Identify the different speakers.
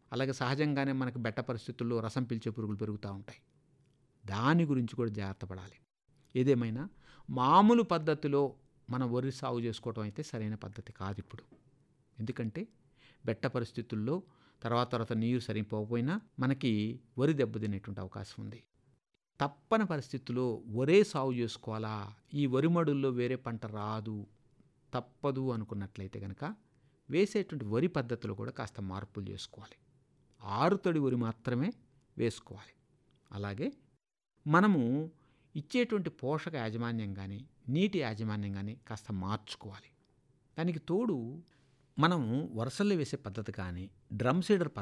Speaker 1: అలాగే సహజంగానే మనకు బెట్ట పరిస్థితుల్లో రసం పీల్చే పురుగులు పెరుగుతూ ఉంటాయి. దాని గురించి కూడా జాగ్రత్త పడాలి. ఏదేమైనా మామూలు పద్ధతిలో మనం వరి సాగు చేసుకోవటం అయితే సరైన పద్ధతి కాదు ఇప్పుడు. ఎందుకంటే బెట్ట పరిస్థితుల్లో తర్వాత నీరు సరిపోకపోయినా మనకి వరి దెబ్బతినేటువంటి అవకాశం ఉంది. తప్పని పరిస్థితుల్లో వరే సాగు చేసుకోవాలా, ఈ వరి మడుల్లో వేరే పంట రాదు, తప్పదు అనుకున్నట్లయితే కనుక వేసేటువంటి వరి పద్ధతిలో కూడా కాస్త మార్పులు చేసుకోవాలి. ఆరుతడి వరి మాత్రమే వేసుకోవాలి. అలాగే మనము ఇచ్చేటువంటి పోషక యాజమాన్యం కానీ నీటి యాజమాన్యం కానీ కాస్త మార్చుకోవాలి. దానికి తోడు మనము వరుసల్లో వేసే పద్ధతి కానీ డ్రమ్ సీడర్